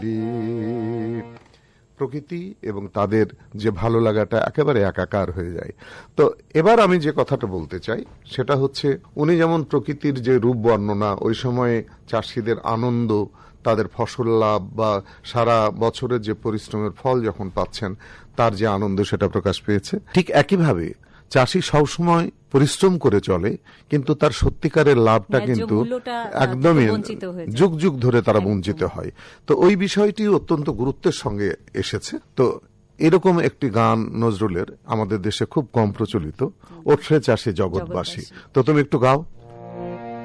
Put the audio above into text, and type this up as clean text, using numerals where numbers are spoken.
প্রকৃতি এবং তাদের যে ভালো লাগাটা একেবারে একাকার হয়ে যায়। তো এবার আমি যে কথাটা বলতে চাই সেটা হচ্ছে, উনি যেমন প্রকৃতির যে রূপ বর্ণনা, ওই সময়ে চাষিদের আনন্দ, তাদের ফসল লাভ বা সারা বছরের যে পরিশ্রমের ফল যখন পাচ্ছেন তার যে আনন্দ, সেটা প্রকাশ পেয়েছে। ঠিক একইভাবে চাষি সবসময় পরিশ্রম করে চলে, কিন্তু তার সত্যিকারের লাভটা কিন্তু একদমই যুগ যুগ ধরে তারা বঞ্চিত হয়। তো ওই বিষয়টি অত্যন্ত গুরুত্বের সঙ্গে এসেছে। তো এরকম একটি গান নজরুলের আমাদের দেশে খুব কম প্রচলিত, ওঠরে চাষে জগৎবাসী। তো তুমি একটু গাও।